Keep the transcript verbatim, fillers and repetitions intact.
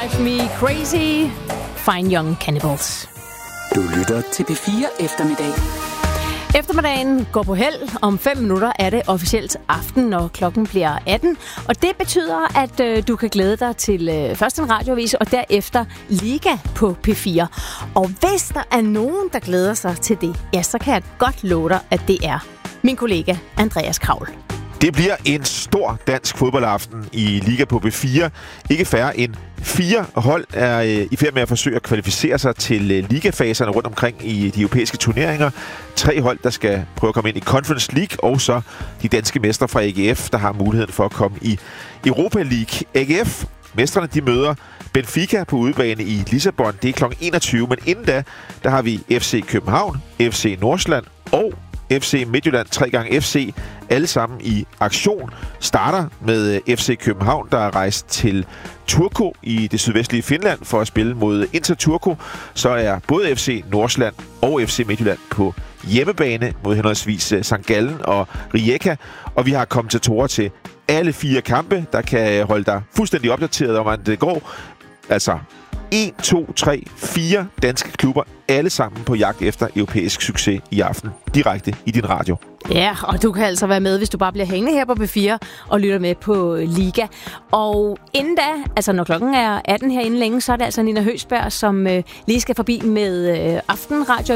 Drive Me Crazy, Fine Young Cannibals. Du lytter til P fire Eftermiddag. Eftermiddagen går på held. Om fem minutter er det officielt aften, når klokken bliver atten. Og det betyder, at øh, du kan glæde dig til øh, først en radioavis, og derefter Liga på P fire. Og hvis der er nogen, der glæder sig til det, ja, så kan jeg godt love dig, at det er min kollega Andreas Kravl. Det bliver en stor dansk fodboldaften i Liga på P fire. Ikke færre end fire hold er øh, i færd med at forsøge at kvalificere sig til øh, ligafaserne rundt omkring i de europæiske turneringer. Tre hold, der skal prøve at komme ind i Conference League, og så de danske mestre fra A G F, der har muligheden for at komme i Europa League. A G F, mestrene, de møder Benfica på udebane i Lissabon. Det er klokken enogtyve, men inden da, der har vi F C København, F C Nordsjælland og F C Midtjylland, tre gange F C, alle sammen i aktion. Starter med F C København, der er rejst til Turku i det sydvestlige Finland for at spille mod Inter Turku. Så er både F C Nordsjælland og F C Midtjylland på hjemmebane mod henholdsvis Sankt Gallen og Rijeka. Og vi har kommentatorer til alle fire kampe, der kan holde dig fuldstændig opdateret om, hvordan det går. Altså en, to, tre, fire danske klubber, alle sammen på jagt efter europæisk succes i aften, direkte i din radio. Ja, og du kan altså være med, hvis du bare bliver hængende her på P fire og lytter med på Liga. Og inden da, altså når klokken er atten herinde længe, så er det altså Nina Høgsberg, som øh, lige skal forbi med øh, aftenradio